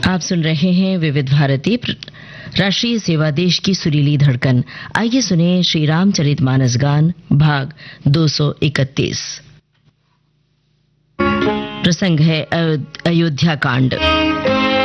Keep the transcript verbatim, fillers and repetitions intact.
आप सुन रहे हैं विविध भारती राष्ट्रीय सेवा देश की सुरीली धड़कन। आइए सुने श्री रामचरितमानस गान भाग दो सौ इकतीस। प्रसंग है अयोध्या कांड।